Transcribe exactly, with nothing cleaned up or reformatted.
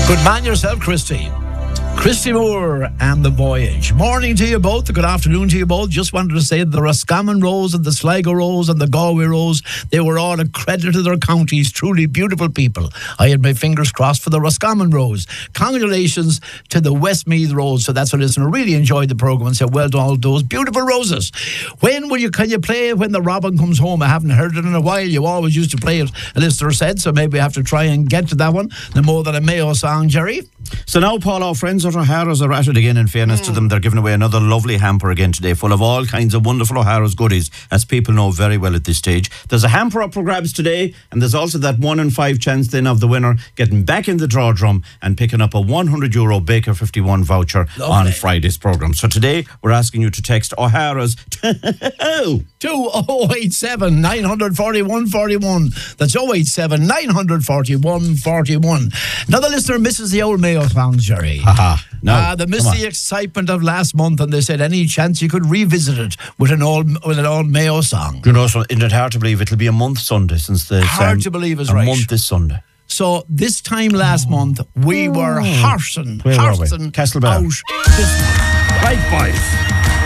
Good man yourself, Christy. Christy Moore and The Voyage. Morning to you both. Good afternoon to you both. Just wanted to say the Roscommon Rose and the Sligo Rose and the Galway Rose, they were all a credit to their counties. Truly beautiful people. I had my fingers crossed for the Roscommon Rose. Congratulations to the Westmeath Rose. So that's what listener really enjoyed the programme and said, well done, all those beautiful roses. When will you, can you play When the Robin Comes Home? I haven't heard it in a while. You always used to play it, a listener said, so maybe I have to try and get to that one. The More Than a Mayo song, Jerry. So now, Paul, our friends at O'Hara's are at it again. In fairness mm. to them, they're giving away another lovely hamper again today, full of all kinds of wonderful O'Hara's goodies, as people know very well at this stage. There's a hamper up for grabs today, and there's also that one in five chance then of the winner getting back in the draw drum and picking up a one hundred euro Baker fifty-one voucher lovely. On Friday's programme. So today, we're asking you to text O'Hara's to oh eight seven, nine four one, four one. That's oh eight seven, nine four one, four one. Another listener misses the old Mayo song, Jerry. Haha. No. Uh, they missed the excitement of last month, and they said any chance you could revisit it with an old with an old Mayo song. You know, so isn't it hard to believe it'll be a month Sunday since the hard um, to believe is a right. month this Sunday. So this time last month we were horsing, Where horsing were we? Castlebell. out this month. Right, boys.